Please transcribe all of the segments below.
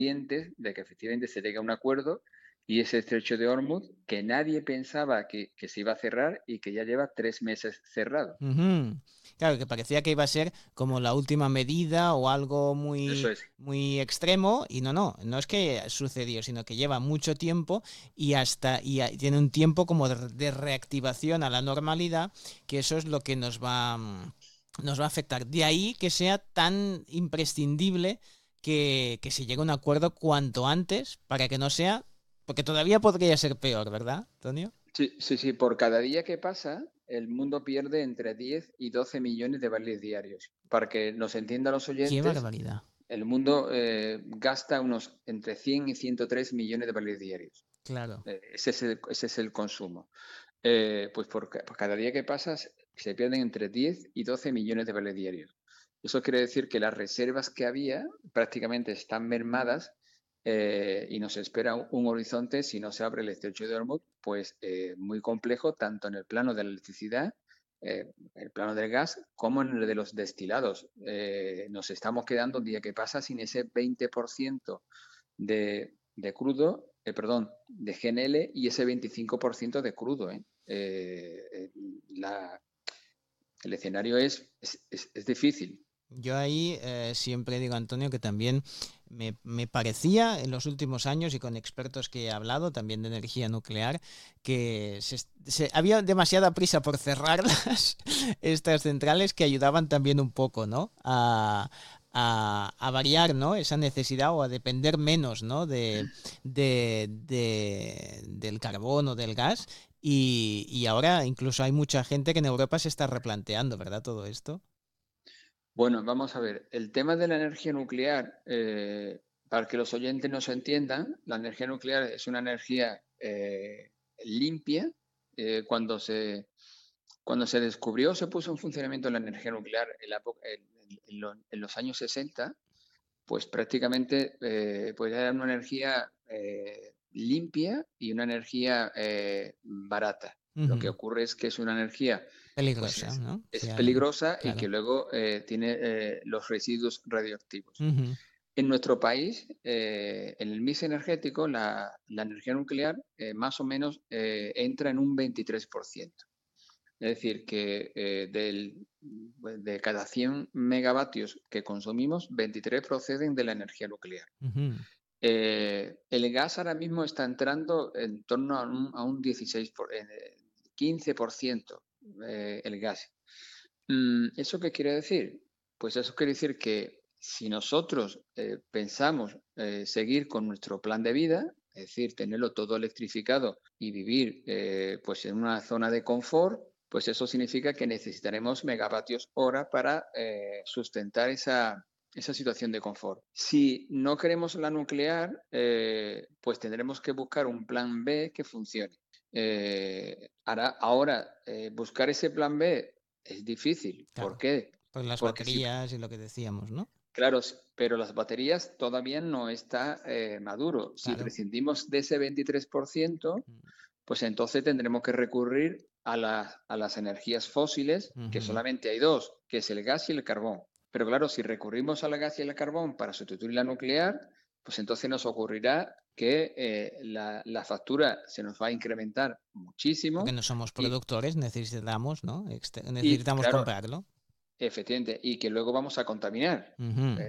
pendientes de que efectivamente se llegue a un acuerdo y ese estrecho de Hormuz que nadie pensaba que se iba a cerrar y que ya lleva 3 meses cerrado. Ujú. Claro, que parecía que iba a ser como la última medida o algo Eso muy, es. muy extremo y no es que sucedió, sino que lleva mucho tiempo tiene un tiempo como de reactivación a la normalidad, que eso es lo que nos va a afectar. De ahí que sea tan imprescindible que se llegue a un acuerdo cuanto antes para que no sea, porque todavía podría ser peor, ¿verdad, Antonio? Sí, sí, sí. Por cada día que pasa, el mundo pierde entre 10 y 12 millones de barriles diarios. Para que nos entiendan los Qué oyentes, barbaridad. el mundo gasta unos entre 100 y 103 millones de barriles diarios. Claro. Ese es el consumo. Pues por cada día que pasa se pierden entre 10 y 12 millones de barriles diarios. Eso quiere decir que las reservas que había prácticamente están mermadas y nos espera un horizonte, si no se abre el estrecho de Hormuz, pues muy complejo, tanto en el plano de la electricidad, el plano del gas, como en el de los destilados. Nos estamos quedando un día que pasa sin ese 20% de crudo, perdón, de GNL y ese 25% de crudo. La, el escenario es difícil. Yo ahí siempre digo, Antonio, que también me parecía en los últimos años y con expertos que he hablado, también de energía nuclear, que había demasiada prisa por cerrarlas, estas centrales, que ayudaban también un poco, ¿no? A variar, ¿no? Esa necesidad o a depender menos, ¿no? Del carbón o del gas. Y ahora incluso hay mucha gente que en Europa se está replanteando, ¿verdad? Todo esto. Bueno, vamos a ver, el tema de la energía nuclear, para que los oyentes nos entiendan, la energía nuclear es una energía limpia. Eh, cuando se, cuando se descubrió, se puso en funcionamiento la energía nuclear en los años 60, pues prácticamente pues era una energía limpia y una energía barata. Lo que Ujú. ocurre es que es una energía, pues Peligrosa, ¿no? es Sí, peligrosa y que claro. luego tiene los residuos radioactivos. Ujú. En nuestro país, en el mix energético, la energía nuclear más o menos entra en un 23%. Es decir, que de cada 100 megavatios que consumimos, 23 proceden de la energía nuclear. Ujú. El gas ahora mismo está entrando en torno a un 15% el gas. ¿Eso qué quiere decir? Pues eso quiere decir que si nosotros pensamos seguir con nuestro plan de vida, es decir, tenerlo todo electrificado y vivir pues en una zona de confort, pues eso significa que necesitaremos megavatios hora para sustentar esa situación de confort. Si no queremos la nuclear, pues tendremos que buscar un plan B que funcione. Ahora, buscar ese plan B es difícil. ¿Por Claro. qué? Pues las Porque si, baterías y lo que decíamos, ¿no? claro, pero las baterías todavía no está maduro. Si Claro. prescindimos de ese 23%, pues entonces tendremos que recurrir a las energías fósiles, que Ujú. solamente hay dos, que es el gas y el carbón. Pero claro, si recurrimos al gas y al carbón para sustituir la nuclear, pues entonces nos ocurrirá que la factura se nos va a incrementar Porque muchísimo no somos y, productores, necesitamos, ¿no? y Necesitamos claro, comprarlo. efectivamente, y que luego vamos a contaminar. Ujú.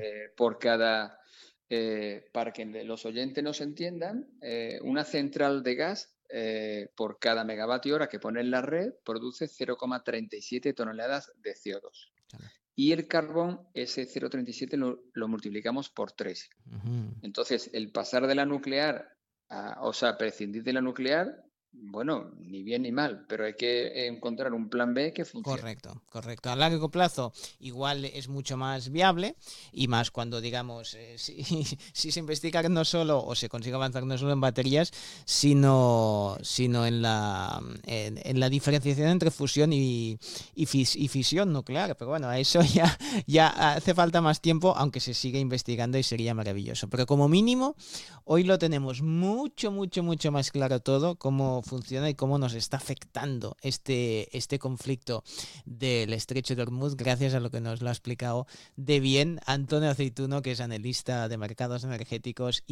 Para que los oyentes nos entiendan, una central de gas por cada megavatio hora que pone en la red produce 0,37 toneladas de CO2. Claro. Y el carbón, ese 0,37 lo multiplicamos por 3. Ujú. Entonces, el pasar de la nuclear, o sea, prescindir de la nuclear, bueno, ni bien ni mal, pero hay que encontrar un plan B que funcione. Correcto, correcto. A largo plazo igual es mucho más viable y más cuando digamos, si se investiga no solo o se consigue avanzar no solo en baterías, sino en la diferenciación entre fusión y fisión nuclear. Pero bueno, a eso ya hace falta más tiempo, aunque se sigue investigando y sería maravilloso. Pero como mínimo, hoy lo tenemos mucho, mucho, mucho más claro todo, cómo cómo funciona y cómo nos está afectando este conflicto del Estrecho de Hormuz, gracias a lo que nos lo ha explicado de bien Antonio Aceituno, que es analista de mercados energéticos